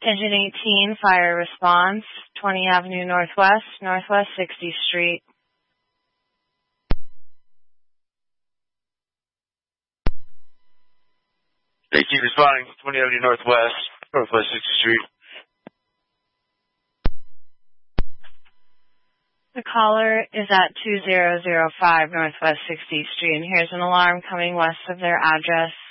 Engine 18, fire response, 20 Avenue Northwest, Northwest 60th Street. Thank you, responding 20 Avenue Northwest, Northwest 60th Street. The caller is at 2005 Northwest 60th Street, and here's an alarm coming west of their address.